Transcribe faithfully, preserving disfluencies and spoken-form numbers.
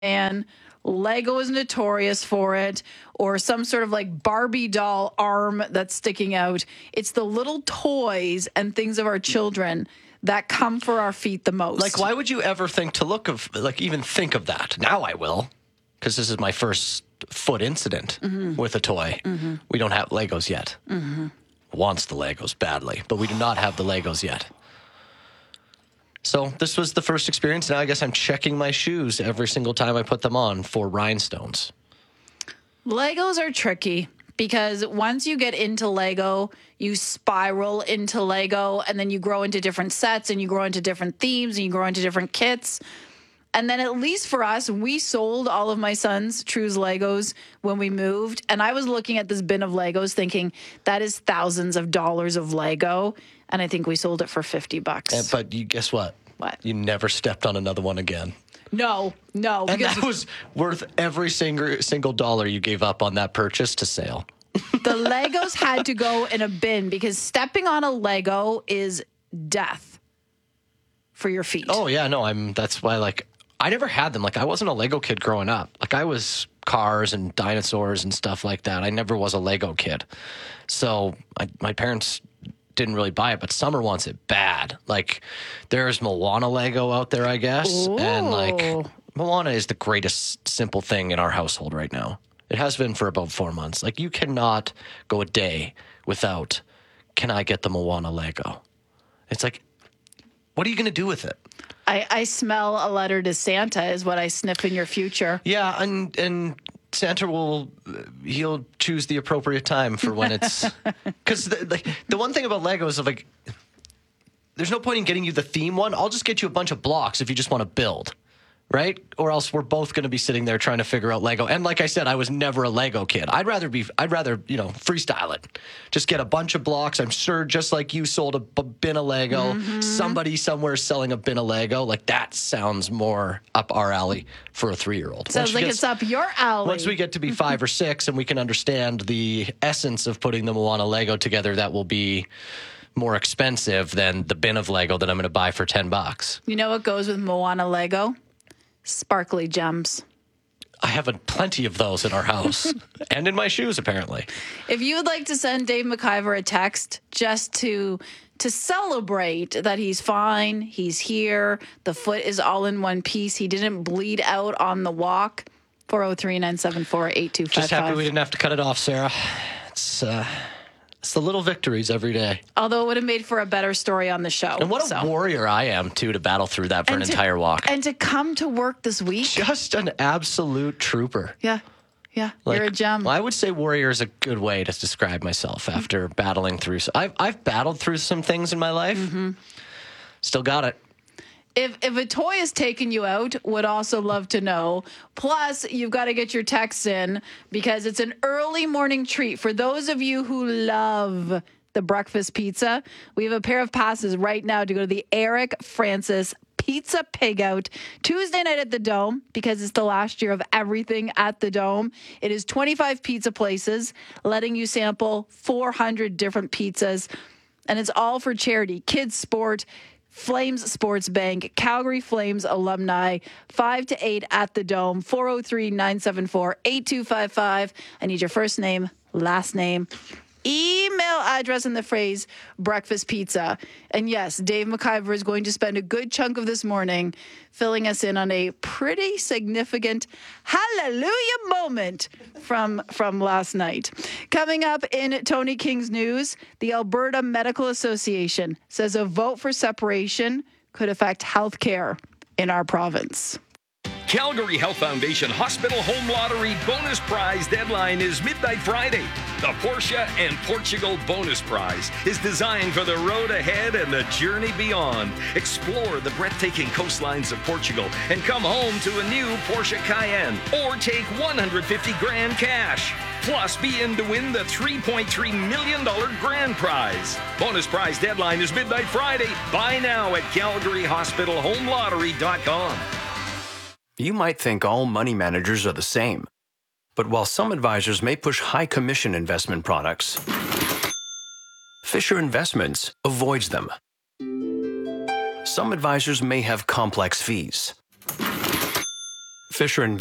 and Lego is notorious for it, or some sort of like Barbie doll arm that's sticking out. It's the little toys and things of our children that come for our feet the most. Like, why would you ever think to look of, like, even think of that? Now I will, because this is my first foot incident mm-hmm. with a toy. Mm-hmm. We don't have Legos yet. Mm-hmm. Wants the Legos badly, but we do not have the Legos yet. So this was the first experience. Now I guess I'm checking my shoes every single time I put them on for rhinestones. Legos are tricky because once you get into Lego, you spiral into Lego, and then you grow into different sets, and you grow into different themes, and you grow into different kits. And then at least for us, we sold all of my son's True's Legos when we moved. And I was looking at this bin of Legos thinking, that is thousands of dollars of Lego. And I think we sold it for fifty bucks. Uh, but you guess what? What? You never stepped on another one again. No, no. And that was worth every single, single dollar you gave up on that purchase to sale. The Legos had to go in a bin because stepping on a Lego is death for your feet. Oh, yeah, no, I'm. That's why, like, I never had them. Like, I wasn't a Lego kid growing up. Like, I was cars and dinosaurs and stuff like that. I never was a Lego kid. So I, my parents didn't really buy it, but Summer wants it bad. Like, there's Moana Lego out there, I guess. Ooh. And, like, Moana is the greatest simple thing in our household right now. It has been for about four months. Like, you cannot go a day without, can I get the Moana Lego? It's like, what are you going to do with it? I, I smell a letter to Santa is what I sniff in your future. Yeah, and and Santa will, he'll choose the appropriate time for when it's, because the, like, the one thing about Legos is, like, there's no point in getting you the theme one. I'll just get you a bunch of blocks if you just want to build. Right? Or else we're both going to be sitting there trying to figure out Lego. And like I said, I was never a Lego kid. I'd rather be, I'd rather, you know, freestyle it. Just get a bunch of blocks. I'm sure just like you sold a b- bin of Lego, mm-hmm. somebody somewhere selling a bin of Lego. Like, that sounds more up our alley for a three-year-old. Sounds like it's up your alley. Once we get to be five or six and we can understand the essence of putting the Moana Lego together, that will be more expensive than the bin of Lego that I'm going to buy for ten bucks. You know what goes with Moana Lego? Sparkly gems. I have a, plenty of those in our house and in my shoes, apparently. If you would like to send Dave McIver a text just to to celebrate that he's fine, he's here, the foot is all in one piece, he didn't bleed out on the walk, four oh three, nine seven four, eight two five five. Just happy we didn't have to cut it off, Sarah. It's uh, it's the little victories every day. Although it would have made for a better story on the show. And what a so. warrior I am, too, to battle through that for and an to, entire walk. And to come to work this week. Just an absolute trooper. Yeah. Yeah. Like, you're a gem. I would say warrior is a good way to describe myself after battling through. I've, I've battled through some things in my life. Mm-hmm. Still got it. If if a toy is taking you out, would also love to know. Plus, you've got to get your texts in because it's an early morning treat. For those of you who love the breakfast pizza, we have a pair of passes right now to go to the Eric Francis Pizza Pig Out Tuesday night at the Dome, because it's the last year of everything at the Dome. It is twenty-five pizza places letting you sample four hundred different pizzas, and it's all for charity. Kids Sport, Flames Sports Bank, Calgary Flames alumni, five to eight at the Dome, four oh three, nine seven four, eight two five five. I need your first name, last name, email address, and the phrase breakfast pizza. And yes, Dave McIver is going to spend a good chunk of this morning filling us in on a pretty significant hallelujah moment from, from last night. Coming up in Tony King's news, the Alberta Medical Association says a vote for separation could affect health care in our province. Calgary Health Foundation Hospital Home Lottery bonus prize deadline is midnight Friday. The Porsche and Portugal bonus prize is designed for the road ahead and the journey beyond. Explore the breathtaking coastlines of Portugal and come home to a new Porsche Cayenne, or take one hundred fifty grand cash. Plus, be in to win the three point three million dollars grand prize. Bonus prize deadline is midnight Friday. Buy now at calgary hospital home lottery dot com. You might think all money managers are the same. But while some advisors may push high commission investment products, Fisher Investments avoids them. Some advisors may have complex fees. Fisher